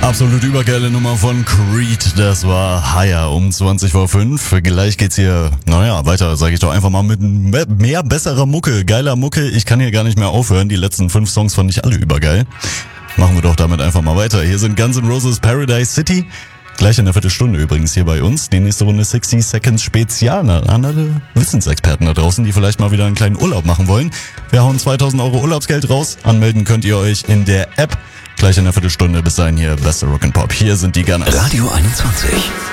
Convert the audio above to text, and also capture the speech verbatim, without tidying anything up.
Absolut übergeile Nummer von Creed, das war Higher um zwanzig vor fünf. Gleich geht's hier, naja, weiter, sag ich doch einfach mal, mit mehr besserer Mucke, geiler Mucke. Ich kann hier gar nicht mehr aufhören, die letzten fünf Songs fand ich alle übergeil. Machen wir doch damit einfach mal weiter. Hier sind Guns N' Roses Paradise City. Gleich in der Viertelstunde übrigens hier bei uns. Die nächste Runde sechzig Seconds Spezial an alle Wissensexperten da draußen, die vielleicht mal wieder einen kleinen Urlaub machen wollen. Wir hauen zweitausend Euro Urlaubsgeld raus. Anmelden könnt ihr euch in der App. Gleich in der Viertelstunde. Bis dahin hier beste Rock'n'Pop. Hier sind die Gunners. Radio einundzwanzig.